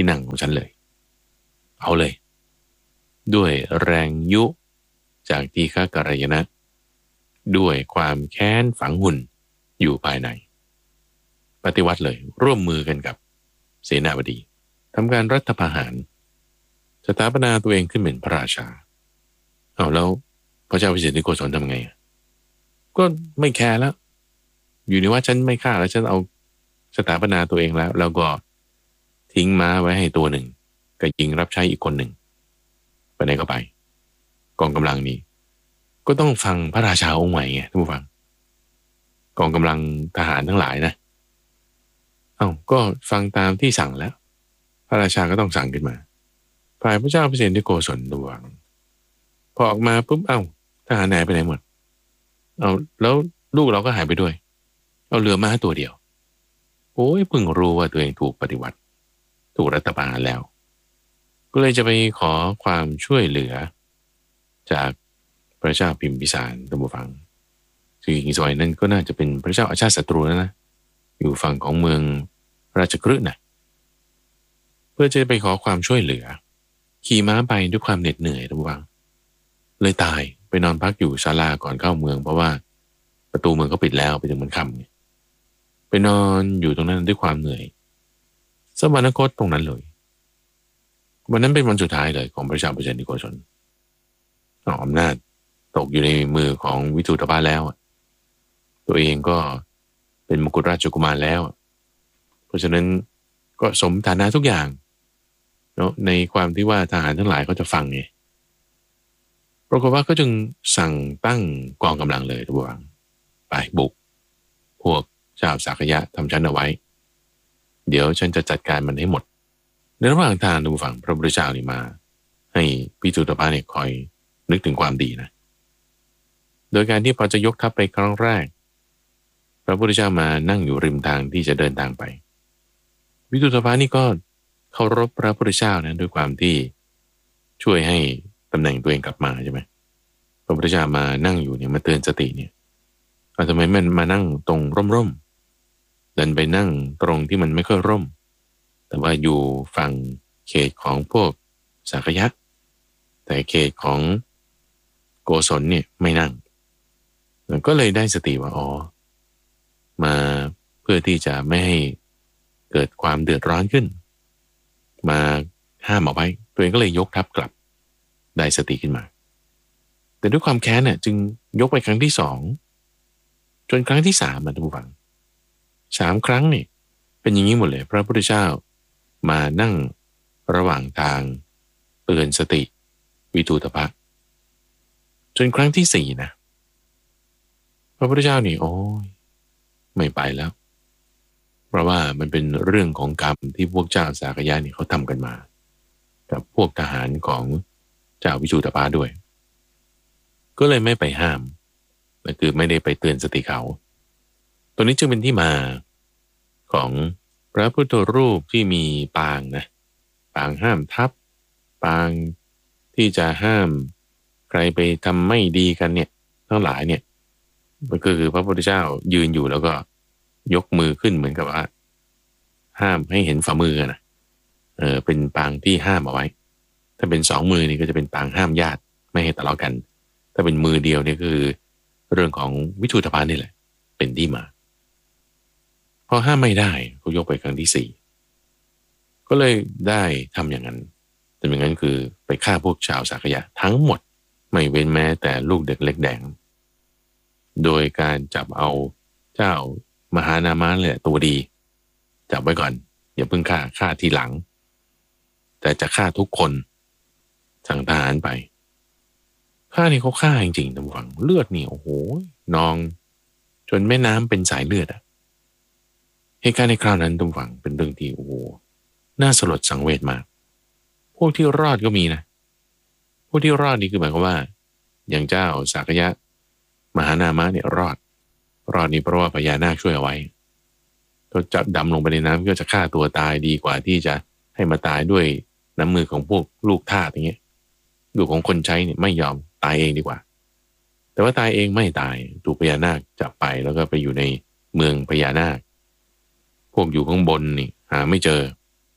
ที่นั่งของฉันเลยเอาเลยด้วยแรงยุจากทีฆกัลยนะด้วยความแค้นฝังหุ่นอยู่ภายในปฏิวัติเลยร่วมมือกันกับเสนาบดีทำการรัฐประหารสถาปนาตัวเองขึ้นเป็นพระราชาเอาแล้วพระเจ้าพิเศษโกศลทำไงก็ไม่แคร์แล้วอยู่ในว่าฉันไม่ฆ่าแล้วฉันเอาสถาปนาตัวเองแล้วแล้วก็ทิ้งม้าไว้ให้ตัวหนึ่งกับหญิงรับใช้อีกคนหนึ่งไปไหนก็ไปกองกำลังนี้ก็ต้องฟังพระราชาองค์ใหม่ไงท่านผู้ฟังกองกำลังทหารทั้งหลายนะเอ้าก็ฟังตามที่สั่งแล้วพระราชาก็ต้องสั่งขึ้นมาฝ่ายพระเจ้าพิเศษโกศลดวงพอออกมาปุ๊บเอ้าทหารหายไปไหนหมดเอาแล้วลูกเราก็หายไปด้วยเอาเหลือม้าตัวเดียวโอ้ยเพิ่งรู้ว่าตัวเองถูกปฏิวัติถูกรัฐประหารแล้วก็เลยจะไปขอความช่วยเหลือจากพระเจ้าพิมพิสารท่านผู้ฟังซึ่งอีกสมัยนั้นก็น่าจะเป็นพระเจ้าอาชาติศัตรูแล้วนะอยู่ฝั่งของเมืองราชคฤห์นะเพื่อจะไปขอความช่วยเหลือขี่ม้าไปด้วยความเหน็ดเหนื่อยท่านผู้ฟังเลยตายไปนอนพักอยู่ศาลาก่อนเข้าเมืองเพราะว่าประตูเมืองก็ปิดแล้วไปถึงมันค่ำไงไปนอนอยู่ตรงนั้นด้วยความเหนื่อยสวรรคตตรงนั้นเลยวันนั้นเป็นวันสุดท้ายเลยของพระเจ้าพิเศษโกศลเอาอำนาจตกอยู่ในมือของวิทูตภาแล้วตัวเองก็เป็นมกุฎราชกุมารแล้วเพราะฉะนั้นก็สมฐานะทุกอย่างเนาะในความที่ว่าทหารทั้งหลายเขาจะฟังไงปรากฏว่าก็จึงสั่งตั้งกองกำลังเลยทุกวันไปบุกพวกเจ้าสักยะทำชั้นเอาไว้เดี๋ยวฉันจะจัดการมันให้หมดในระหว่างทางดูฝั่งพระพุทธเจ้านี่มาให้พิจุตภาเนี่ยคอยนึกถึงความดีนะโดยการที่พอจะยกทัพไปครั้งแรกพระพุทธเจ้ามานั่งอยู่ริมทางที่จะเดินทางไปพิจุตภานี่ก็เคารพพระพุทธเจ้านะด้วยความที่ช่วยให้ตำแหน่งตัวเองกลับมาใช่ไหมพระพุทธเจ้ามานั่งอยู่เนี่ยมาเตือนสติเนี่ยเอาทำไมมันมานั่งตรงร่มๆดันไปนั่งตรงที่มันไม่ค่อยร่มแต่ว่าอยู่ฝั่งเขตของพวกสักยะแต่เขตของโกศลเนี่ยไม่นั่งก็เลยได้สติว่าอ๋อมาเพื่อที่จะไม่ให้เกิดความเดือดร้อนขึ้นมาห้ามเอาไว้ตัวเองก็เลยยกทัพกลับได้สติขึ้นมาแต่ด้วยความแค้นเนี่ยจึงยกไปครั้งที่สองจนครั้งที่สามมาท่านผู้ฟังสามครั้งเนี่ยเป็นอย่างนี้หมดเลยพระพุทธเจ้ามานั่งระหว่างทางเตือนสติวิทูตภะจนครั้งที่สี่นะพระพุทธเจ้านี่โอ้ยไม่ไปแล้วเพราะว่ามันเป็นเรื่องของกรรมที่พวกเจ้าสากยะนี่เขาทำกันมากับพวกทหารของเจ้าวิชูตภะด้วยก็เลยไม่ไปห้ามนั่นคือไม่ได้ไปเตือนสติเขาตัวนี้จึงเป็นที่มาของพระพุทธรูปที่มีปางนะปางห้ามทับปางที่จะห้ามใครไปทำไม่ดีกันเนี่ยทั้งหลายเนี่ยมันก็คือพระพุทธเจ้ายืนอยู่แล้วก็ยกมือขึ้นเหมือนกับว่าห้ามให้เห็นฝ่ามือนะเออเป็นปางที่ห้ามเอาไว้ถ้าเป็นสองมือนี่ก็จะเป็นปางห้ามญาติไม่ให้ทะเลาะกันถ้าเป็นมือเดียวนี่คือเรื่องของวิทูตภานี่แหละเป็นที่มาพอห้ามไม่ได้ก็ยกไปครั้งที่สี่ก็เลยได้ทำอย่างนั้นแต่อย่างนั้นคือไปฆ่าพวกชาวสักยะทั้งหมดไม่เว้นแม้แต่ลูกเด็กเล็กแดงโดยการจับเอาเจ้ามหานามะเลยตัวดีจับไว้ก่อนอย่าเพิ่งฆ่าฆ่าทีหลังแต่จะฆ่าทุกคนสั่งทหารไปฆ่านี่เขาฆ่าจริงๆตำฝังเลือดนี่โอ้โหนองจนแม่น้ำเป็นสายเลือดอะเหตุการณ์ในคราวนั้นตำฝังเป็นเรื่องที่โอ้โหน่าสลดสังเวชมากพวกที่รอดก็มีนะพวกที่รอดนี่คือหมายความว่าอย่างเจ้าสักยะมหานามะเนี่ยรอดรอดนี่เพราะว่าพญานาคช่วยเอาไว้ก็จะดำลงไปในน้ำก็จะฆ่าตัวตายดีกว่าที่จะให้มาตายด้วยน้ำมือของพวกลูกทาสอย่างเงี้ยลูกของคนใช้เนี่ยไม่ยอมตายเองดีกว่าแต่ว่าตายเองไม่ตายถูกพญานาคจับไปแล้วก็ไปอยู่ในเมืองพญานาคพวกอยู่ข้างบนนี่หาไม่เจอ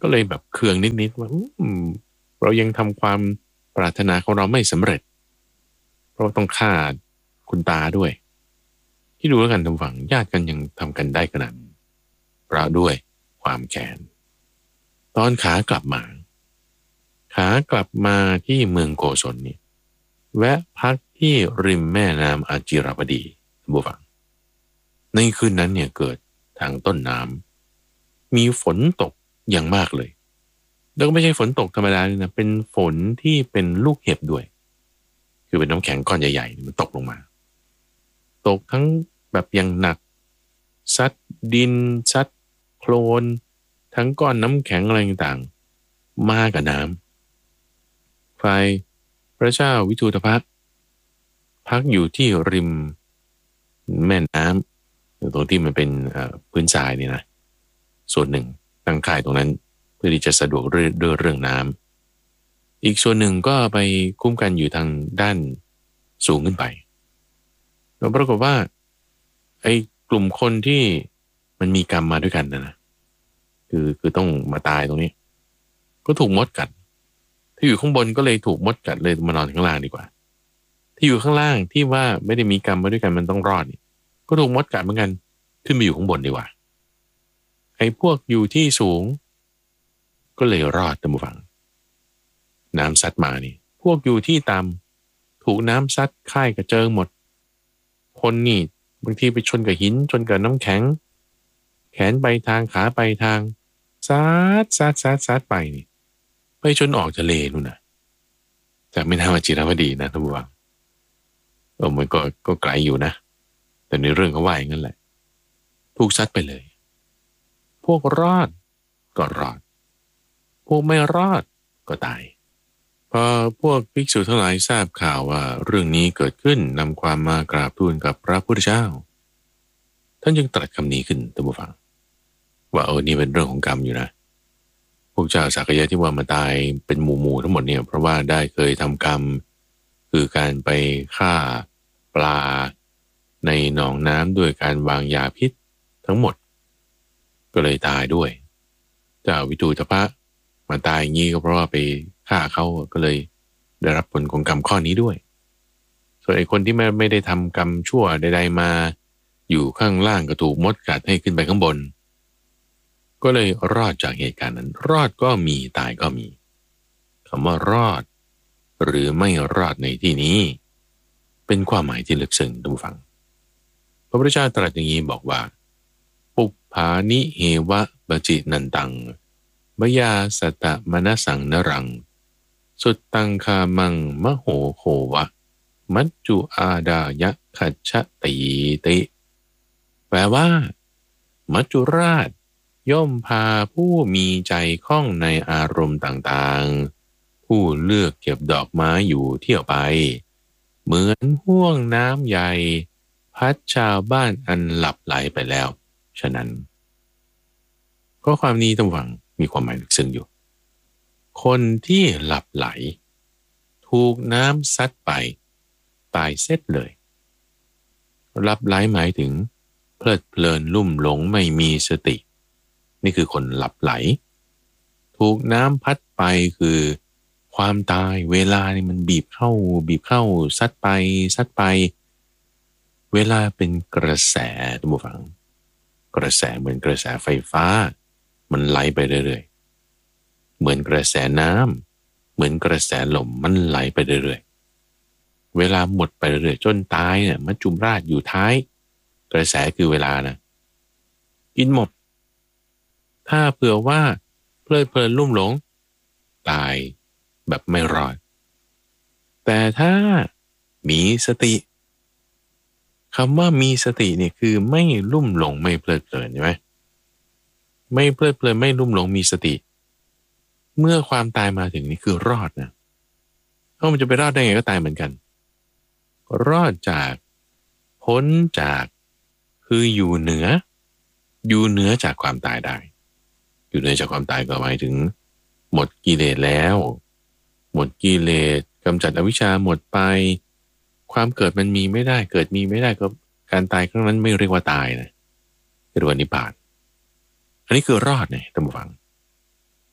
ก็เลยแบบเคืองนิดๆว่าอืมเรายังทำความปรารถนาของเราไม่สำเร็จเพราะต้องฆ่าคุณตาด้วยที่ดูแล้วกันทำฝังญาติกันยังทำกันได้ขนาดเพราะด้วยความแค้นตอนขากลับมาขากลับมาที่เมืองโกศลนี่แวะพักที่ริมแม่น้ำอาจิรปดีท่านผู้ฟังในคืนนั้นเนี่ยเกิดทางต้นน้ำมีฝนตกอย่างมากเลยแล้วก็ไม่ใช่ฝนตกธรรมดาเลยนะเป็นฝนที่เป็นลูกเห็บด้วยคือเป็นน้ำแข็งก้อนใหญ่ๆมันตกลงมาตกทั้งแบบอย่างหนักซัดดินซัดโคลนทั้งก้อนน้ำแข็งอะไรต่างๆมากับน้ำฝ่ายพระเจ้าวิทูตภักพักอยู่ที่ริมแม่น้ำตรงที่มันเป็นพื้นทรายนี่นะส่วนหนึ่งตั้งค่ายตรงนั้นเพื่อที่จะสะดวกเรื่องเรื่องน้ำอีกส่วนหนึ่งก็ไปคุ้มกันอยู่ทางด้านสูงขึ้นไปแล้วปรากฏว่าไอ้กลุ่มคนที่มันมีกรรมมาด้วยกันนะนะคือคือต้องมาตายตรงนี้ก็ถูกมดกัดที่อยู่ข้างบนก็เลยถูกมดกัดเลยมานอนข้างล่างดีกว่าที่อยู่ข้างล่างที่ว่าไม่ได้มีกรรมมาด้วยกันมันต้องรอดก็ถูกมดกัดเหมือนกันขึ้นมาอยู่ข้างบนดีกว่าไอ้พวกอยู่ที่สูงก็เลยรอดตามฝั่งน้ำซัดมานี่พวกอยู่ที่ต่ำถูกน้ำซัดค่ายกระเจิงหมดคนนี่บางทีไปชนกับหินชนกับน้ำแข็งแขนไปทางขาไปทางซัดซัดซัดซัดไปนี่ไปชนออกทะเลนู่นน่ะจากไม่น่ามาจิรวดีนะท่านผู้ฟังเออมันก็ก็ไกลอยู่นะแต่ในเรื่องเขาว่าอย่างนั้นแหละถูกซัดไปเลยพวกรอดก็รอดพวกไม่รอดก็ตายพอพวกภิกษุทั้งหลายทราบข่าวว่าเรื่องนี้เกิดขึ้นนำความมากราบทูลกับพระพุทธเจ้าท่านจึงตรัสคำนี้ขึ้นท่านผู้ฟังว่าเออนี่เป็นเรื่องของกรรมอยู่นะพวกเจ้าสักยะที่ว่ามาตายเป็นหมู่ๆทั้งหมดเนี่ยเพราะว่าได้เคยทำกรรมคือการไปฆ่าปลาในหนองน้ำด้วยการวางยาพิษทั้งหมดก็เลยตายด้วยเจ้าวิทูตภะมาตายอย่างนี้ก็เพราะว่าไปฆ่าเขาก็เลยได้รับผลของกรรมข้อนี้ด้วยส่วนไอ้คนที่ไม่ไม่ได้ทำกรรมชั่วใดๆมาอยู่ข้างล่างก็ถูกมดกัดให้ขึ้นไปข้างบนก็เลยรอดจากเหตุการณ์นั้นรอดก็มีตายก็มีคำว่ารอดหรือไม่รอดในที่นี้เป็นความหมายที่ลึกซึ้งทุกฝังพระพุทธเจ้าตรัสอย่างนี้บอกว่าปุปผานิเหวะบจินันตังมยาสตะมนสังนรังสุดตังคามังมโหโควะมัจจุอาดายะขัจฉติติแปลว่ามัจจุราชย่อมพาผู้มีใจคล่องในอารมณ์ต่างๆผู้เลือกเก็บดอกไม้อยู่เที่ยวไปเหมือนห่วงน้ำใหญ่พัดชาวบ้านอันหลับไหลไปแล้วฉะนั้นข้อความนี้ต้องหวังมีความหมายลึกซึ้งอยู่คนที่หลับไหลถูกน้ำซัดไปตายเสร็จเลยหลับไหลหมายถึงเพลิดเพลินลุ่มหลงไม่มีสตินี่คือคนหลับไหลถูกน้ำพัดไปคือความตายเวลานี่มันบีบเข้าบีบเข้าซัดไปซัดไปเวลาเป็นกระแสท่านผู้ฟังกระแสเหมือนกระแสไฟฟ้ามันไหลไปเรื่อยๆเหมือนกระแสน้ำเหมือนกระแสลมมันไหลไปเรื่อยๆเวลาหมดไปเรื่อยๆจนตายเนี่ยมัจจุราชอยู่ท้ายกระแสคือเวลานะกินหมดถ้าเผื่อว่าเพลิดเพลินลุ่มหลงตายแบบไม่รอดแต่ถ้ามีสติคำว่ามีสติเนี่ยคือไม่ลุ่มหลงไม่เพลิดเพลินใช่ไหมไม่เพลิดเพลินไม่ลุ่มหลงมีสติเมื่อความตายมาถึงนี่คือรอดนะเขามันจะไปรอดได้ไงก็ตายเหมือนกันรอดจากพ้นจากคืออยู่เหนืออยู่เหนือจากความตายได้อยู่เหนือจากความตายก็หมายถึงหมดกิเลสแล้วหมดกิเลสกำจัดอวิชชาหมดไปความเกิดมันมีไม่ได้เกิดมีไม่ได้ก็การตายครั้งนั้นไม่เรียกว่าตายนะเรียกว่านิพพานอันนี้คือรอดเนี่ยท่านผู้ฟัง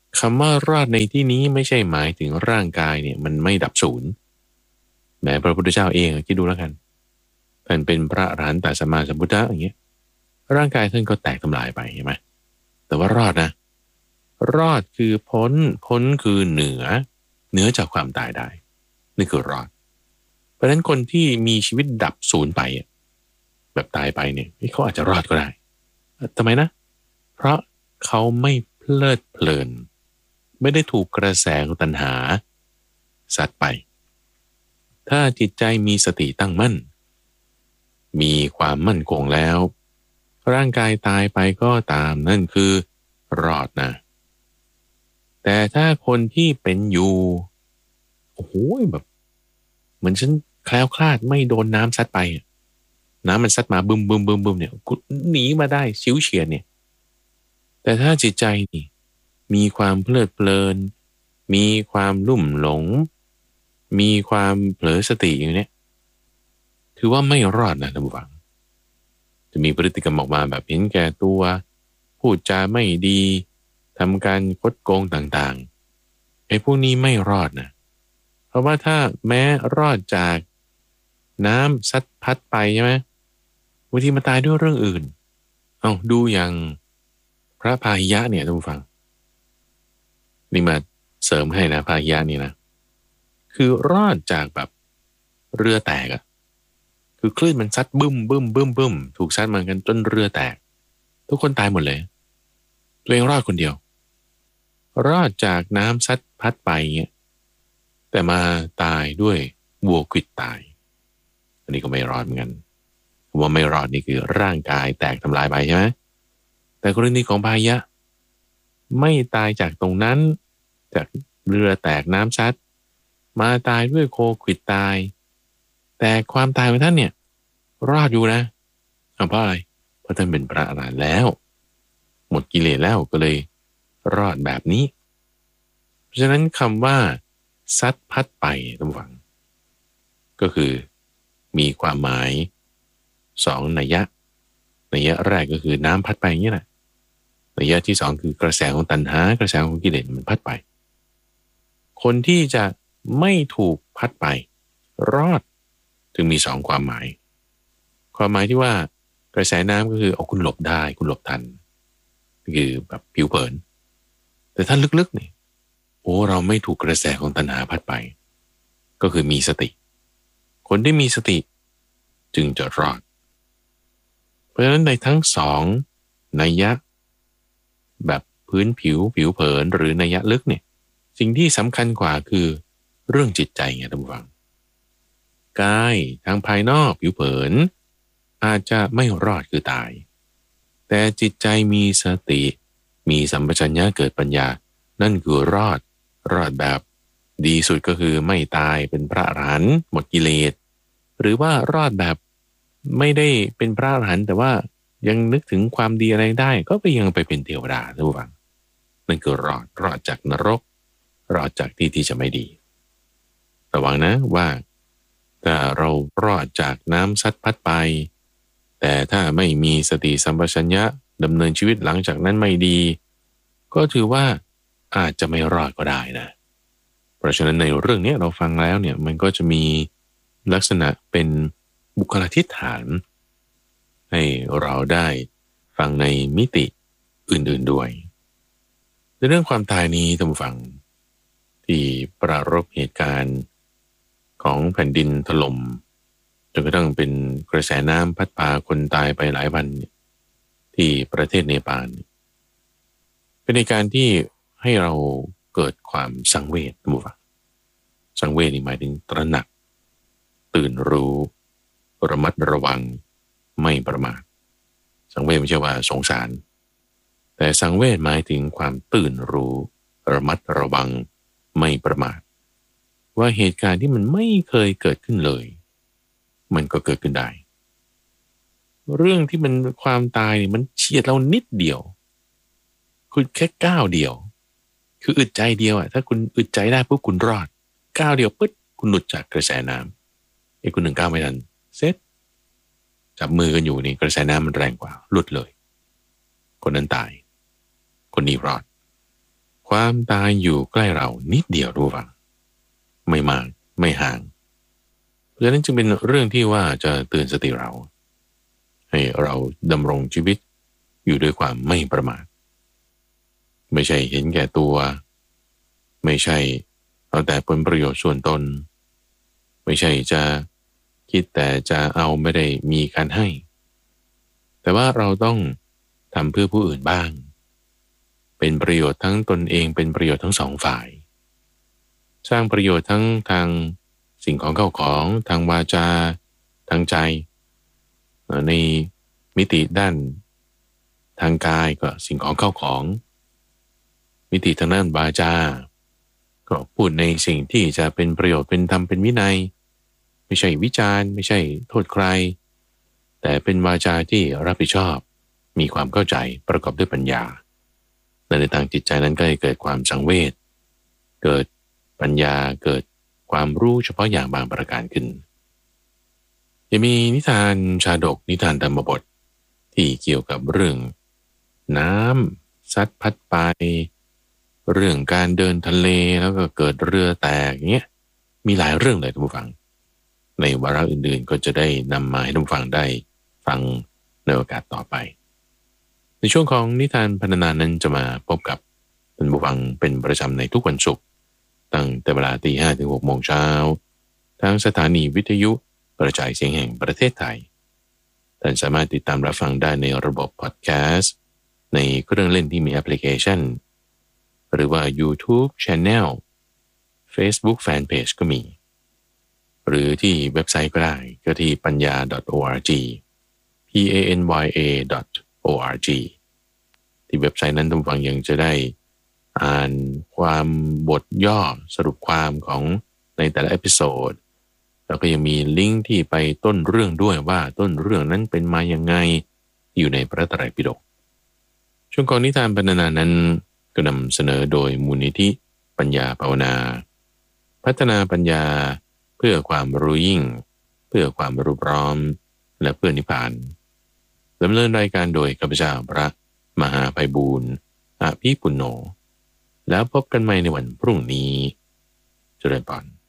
คำว่ารอดในที่นี้ไม่ใช่หมายถึงร่างกายเนี่ยมันไม่ดับสูญแม้พระพุทธเจ้าเองคิดดูแล้วกันท่านเป็นพระอรหันตสัมมาสัมพุทธะอย่างเงี้ยร่างกายท่านก็แตกทำลายไปใช่ไหมแต่ว่ารอดนะรอดคือพ้นพ้นคือเหนือเหนือจากความตายได้นี่คือรอดเพราะฉะนั้นคนที่มีชีวิตดับสูญไปแบบตายไปเนี่ยเขาอาจจะรอดก็ได้ทำไมนะเพราะเขาไม่เพลิดเพลินไม่ได้ถูกกระแสของตัณหาสัตว์ไปถ้าจิตใจมีสติตั้งมั่นมีความมั่นคงแล้วร่างกายตายไปก็ตามนั่นคือรอดนะแต่ถ้าคนที่เป็นอยู่โอ้โหแบบเหมือนฉันแคล้วคลาดไม่โดนน้ำซัดไปน้ำมันซัดมาบึมบึมบึมบึมเนี่ยกูหนีมาได้ชิวเฉียดเนี่ยแต่ถ้าจิตใจนี่มีความเพลิดเพลินมีความลุ่มหลงมีความเผลอสติอย่างนี้ถือว่าไม่รอดนะท่านผู้ฟังจะมีพฤติกรรมออกมาแบบเห็นแก่ตัวพูดจาไม่ดีทำการคดโกงต่างๆไอ้พวกนี้ไม่รอดนะเพราะว่าถ้าแม้รอดจากน้ำซัดพัดไปใช่ไหมบางทีมาตายด้วยเรื่องอื่นเอาดูอย่างพระพาหิยะเนี่ยท่านผู้ฟังนี่มาเสริมให้นะพาหิยะนี่นะคือรอดจากแบบเรือแตกอะคือคลื่นมันซัดบึ้มบึ้มบึ้มบึ้มถูกซัดมากันจนเรือแตกทุกคนตายหมดเลยตัวเองรอดคนเดียวรอดจากน้ำซัดพัดไปเงี้ยแต่มาตายด้วยวัวควิดตายอันนี้ก็ไม่รอดเหมือนกันว่าไม่รอดนี่คือร่างกายแตกทำลายไปใช่ไหมแต่กรณีของพาหิยะไม่ตายจากตรงนั้นจากเรือแตกน้ำซัดมาตายด้วยโควิดตายแต่ความตายของท่านเนี่ยรอดอยู่นะเพราะอะไรเพราะท่านเป็นพระอรหันต์แล้วหมดกิเลสแล้วก็เลยรอดแบบนี้เพราะฉะนั้นคำว่าซัดพัดไปท่านฟังก็คือมีความหมายสองนัยยะนัยยะแรกก็คือน้ำพัดไปอย่างนี้แหละนัยยะที่สองคือกระแสของตัณหากระแสของกิเลสมันพัดไปคนที่จะไม่ถูกพัดไปรอดจึงมีสองความหมายความหมายที่ว่ากระแสน้ำก็คือเอาคุณหลบได้คุณหลบทันคือแบบผิวเผินแต่ถ้าลึกๆเนี่ยโอ้เราไม่ถูกกระแสของตัณหาพัดไปก็คือมีสติคนที่มีสติจึงจะรอดเพราะฉะนั้นในทั้งสองนัยยะแบบพื้นผิวผิวเผินหรือนัยยะลึกเนี่ยสิ่งที่สำคัญกว่าคือเรื่องจิตใจไงท่านผู้ฟังกายทางภายนอกผิวเผินอาจจะไม่รอดคือตายแต่จิตใจมีสติมีสัมปชัญญะเกิดปัญญานั่นคือรอดรอดแบบดีสุดก็คือไม่ตายเป็นพระอรหันต์หมดกิเลสหรือว่ารอดแบบไม่ได้เป็นพระอรหันต์แต่ว่ายังนึกถึงความดีอะไรได้ก็ไปยังไปเป็นเทวดาท่านผู้ฟังนั่นคือรอดรอดจากนรกรอดจากที่ที่จะไม่ดีระวังนะว่าถ้าเรารอดจากน้ำซัดพัดไปแต่ถ้าไม่มีสติสัมปชัญญะดำเนินชีวิตหลังจากนั้นไม่ดีก็ถือว่าอาจจะไม่รอดก็ได้นะเพราะฉะนั้นในเรื่องนี้เราฟังแล้วเนี่ยมันก็จะมีลักษณะเป็นบุคลทิฏฐานให้เราได้ฟังในมิติอื่นๆด้วยในเรื่องความตายนี้ท่านผู้ฟังที่ปรารภเหตุการณ์ของแผ่นดินถล่มจนกระทั่งเป็นกระแสน้ำพัดพาคนตายไปหลายวันที่ประเทศเนปาลเป็นในการที่ให้เราเกิดความสังเวชท่านผู้ฟังสังเวชนี่หมายถึงตระหนักตื่นรู้ระมัดระวังไม่ประมาทสังเวชไม่ใช่ว่าสงสารแต่สังเวชหมายถึงความตื่นรู้ระมัดระวังไม่ประมาทว่าเหตุการณ์ที่มันไม่เคยเกิดขึ้นเลยมันก็เกิดขึ้นได้เรื่องที่มันความตายเนี่ยมันเฉียดเรานิดเดียวคุณแค่ก้าวเดียวคืออึดใจเดียวอ่ะถ้าคุณอึดใจได้ปุ๊บคุณรอดก้าวเดียวปึ๊ดคุณหลุดจากกระแสน้ำไอ้คุณหนึ่งก้าวไม่ทันเสร็จจับมือกันอยู่นี่กระแสน้ำมันแรงกว่าหลุดเลยคนนั้นตายคนนี้รอดคความตายอยู่ใกล้เรานิดเดียวดูฟังไม่มากไม่ห่างเพราะฉะนั้นจึงเป็นเรื่องที่ว่าจะเตือนสติเราให้เราดำรงชีวิตอยู่ด้วยความไม่ประมาทไม่ใช่เห็นแก่ตัวไม่ใช่เอาแต่ผลประโยชน์ส่วนตนไม่ใช่จะคิดแต่จะเอาไม่ได้มีการให้แต่ว่าเราต้องทำเพื่อผู้อื่นบ้างเป็นประโยชน์ทั้งตนเองเป็นประโยชน์ทั้งสองฝ่ายสร้างประโยชน์ทั้งทางสิ่งของเข้าของทางวาจาทางใจในมิติด้านทางกายก็สิ่งของเข้าของมิติทางด้านวาจาก็พูดในสิ่งที่จะเป็นประโยชน์เป็นธรรมเป็นวินัยไม่ใช่วิจารณ์ไม่ใช่โทษใครแต่เป็นวาจาที่รับผิดชอบมีความเข้าใจประกอบด้วยปัญญาและในทางจิตใจนั้นก็จะเกิดความสังเวชเกิดปัญญาเกิดความรู้เฉพาะอย่างบางประการขึ้นยังมีนิทานชาดกนิทานธรรมบทที่เกี่ยวกับเรื่องน้ำซัดพัดไปเรื่องการเดินทะเลแล้วก็เกิดเรือแตกเงี้ยมีหลายเรื่องเลยท่านผู้ฟังในวาระอื่นๆก็จะได้นำมาให้ท่านผู้ฟังได้ฟังในโอกาสต่อไปในช่วงของนิทานพรรณนานั้นจะมาพบกับท่านผู้ฟังเป็นประจำในทุกวันศุกร์ตั้งแต่เวลาตีห้ถึงหกโมงเช้าทางสถานีวิทยุกระจายเสียงแห่งประเทศไทยท่านสามารถติดตามรับฟังได้ในระบบพอดแคสต์ในเครื่องเล่นที่มีแอปพลิเคชันหรือว่า YouTube Channel Facebook Fanpage ก็มีหรือที่เว็บไซต์ก็ได้ก็ที่ปัญญา .org p a n y a .org ที่เว็บไซต์นั้นท่านฟังยังจะได้อ่านความบทย่อสรุปความของในแต่ละเอพิโซดแล้วก็ยังมีลิงก์ที่ไปต้นเรื่องด้วยว่าต้นเรื่องนั้นเป็นมายังไงอยู่ในพระไตรปิฎกช่วงก่อนนิทานพรรณนานั้นก็นำเสนอโดยมูลนิธิปัญญาภาวนาพัฒนาปัญญาเพื่อความรู้ยิ่งเพื่อความรู้พร้อมและเพื่อนิพพานดำเนินรายการโดยข้าพเจ้าพระมหาไพบูลย์อภิปุณโญแล้วพบกันใหม่ในวันพรุ่งนี้เจริญพร